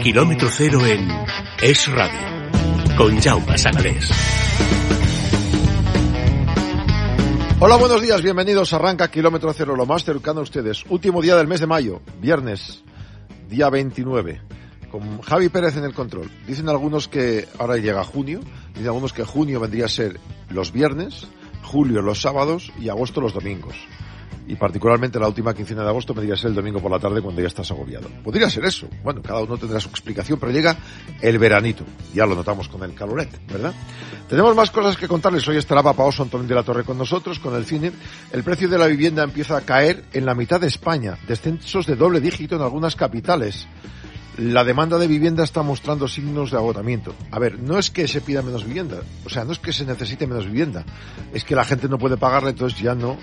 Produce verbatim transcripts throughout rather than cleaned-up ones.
Kilómetro Cero en Es Radio, con Jaume Sagalés. Hola, buenos días, bienvenidos. Arranca Kilómetro Cero, lo más cercano a ustedes. Último día del mes de mayo, viernes, día veintinueve, con Javi Pérez en el control. Dicen algunos que ahora llega junio, dicen algunos que junio vendría a ser los viernes, julio los sábados y agosto los domingos. Y particularmente la última quincena de agosto vendría a ser el domingo por la tarde cuando ya estás agobiado. Podría ser eso. Bueno, cada uno tendrá su explicación, pero llega el veranito. Ya lo notamos con el caloret, ¿verdad? Tenemos más cosas que contarles. Hoy estará Papa Oso Antonio de la Torre con nosotros, con el cine. El precio de la vivienda empieza a caer en la mitad de España. Descensos de doble dígito en algunas capitales. La demanda de vivienda está mostrando signos de agotamiento. A ver, no es que se pida menos vivienda. O sea, no es que se necesite menos vivienda. Es que la gente no puede pagarla, entonces ya no...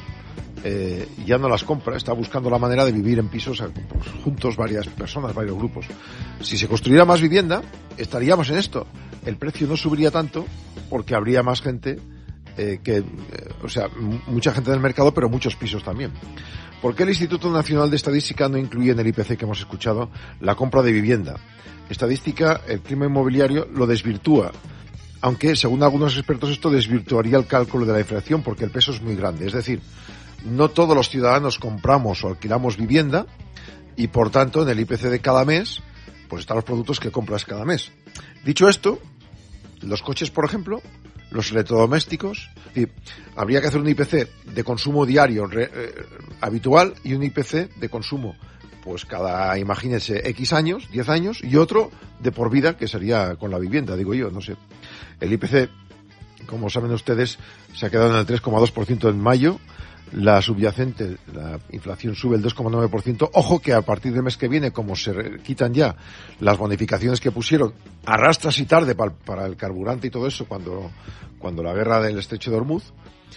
Eh, ya no las compra, está buscando la manera de vivir en pisos pues, juntos varias personas, varios grupos. Si se construyera más vivienda, estaríamos en esto. El precio no subiría tanto porque habría más gente, eh, que, eh, o sea, m- mucha gente del mercado, pero muchos pisos también. ¿Por qué el Instituto Nacional de Estadística no incluye en el I P C que hemos escuchado la compra de vivienda? Estadística, el clima inmobiliario lo desvirtúa. Aunque, según algunos expertos, esto desvirtuaría el cálculo de la inflación porque el peso es muy grande. Es decir, no todos los ciudadanos compramos o alquilamos vivienda y, por tanto, en el I P C de cada mes, pues están los productos que compras cada mes. Dicho esto, los coches, por ejemplo, los electrodomésticos, y habría que hacer un I P C de consumo diario re, eh, habitual y un I P C de consumo, pues cada, imagínense, X años, diez años, y otro de por vida, que sería con la vivienda, digo yo, no sé. El I P C, como saben ustedes, se ha quedado en el tres coma dos por ciento en mayo. La subyacente, la inflación sube el dos coma nueve por ciento. Ojo que a partir del mes que viene, como se re- quitan ya las bonificaciones que pusieron, arrastras y tarde para, para el carburante y todo eso, cuando, cuando la guerra del Estrecho de Hormuz,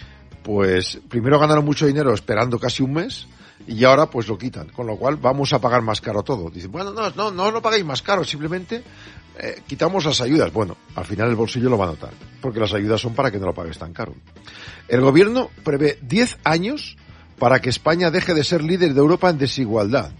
pues primero ganaron mucho dinero esperando casi un mes y ahora pues lo quitan. Con lo cual vamos a pagar más caro todo. Dicen, bueno, no, no, no lo pagáis más caro, simplemente eh, quitamos las ayudas. Bueno, al final el bolsillo lo va a notar, porque las ayudas son para que no lo pagues tan caro. El gobierno prevé diez años para que España deje de ser líder de Europa en desigualdad.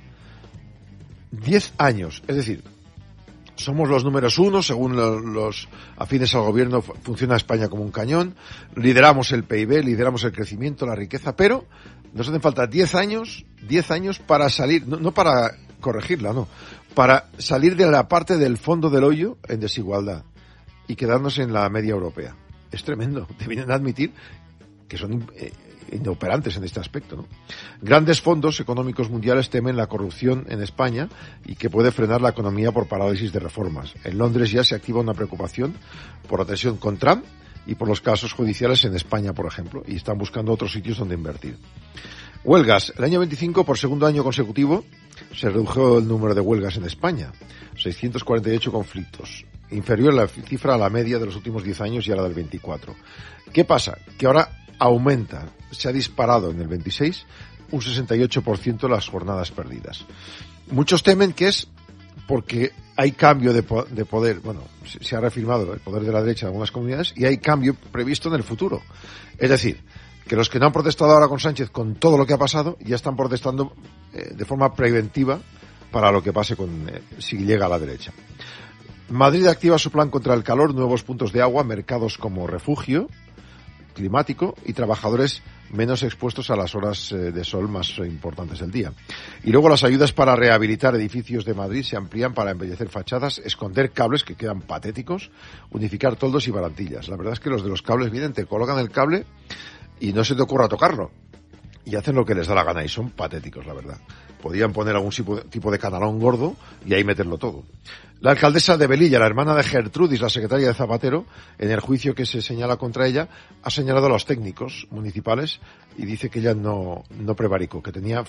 diez años. Es decir, somos los números uno, según lo, los afines al gobierno, funciona España como un cañón. Lideramos el P I B, lideramos el crecimiento, la riqueza, pero nos hacen falta diez años, diez años para salir, no, no para corregirla, no, para salir de la parte del fondo del hoyo en desigualdad y quedarnos en la media europea. Es tremendo. Deben admitir que son eh, inoperantes en este aspecto, ¿no? Grandes fondos económicos mundiales temen la corrupción en España y que puede frenar la economía por parálisis de reformas. En Londres ya se activa una preocupación por la tensión con Trump y por los casos judiciales en España, por ejemplo, y están buscando otros sitios donde invertir. Huelgas. El año veinticinco, por segundo año consecutivo, se redujo el número de huelgas en España. seiscientos cuarenta y ocho conflictos. Inferior a la cifra a la media de los últimos diez años y a la del veinticuatro. ¿Qué pasa? Que ahora aumenta, se ha disparado en el veintiséis un sesenta y ocho por ciento las jornadas perdidas. Muchos temen que es porque hay cambio de, po- de poder, bueno, se, se ha reafirmado el poder de la derecha en algunas comunidades y hay cambio previsto en el futuro. Es decir, que los que no han protestado ahora con Sánchez con todo lo que ha pasado ya están protestando eh, de forma preventiva para lo que pase con eh, si llega a la derecha. Madrid activa su plan contra el calor, nuevos puntos de agua, mercados como refugio climático y trabajadores menos expuestos a las horas eh, de sol más eh, importantes del día. Y luego las ayudas para rehabilitar edificios de Madrid se amplían para embellecer fachadas, esconder cables que quedan patéticos, unificar toldos y barantillas. La verdad es que los de los cables vienen, te colocan el cable y no se te ocurra tocarlo. Y hacen lo que les da la gana y son patéticos, la verdad. Podían poner algún tipo de canalón gordo y ahí meterlo todo. La alcaldesa de Velilla, la hermana de Gertrudis, la secretaria de Zapatero, en el juicio que se señala contra ella, ha señalado a los técnicos municipales y dice que ella no, no prevaricó, que tenía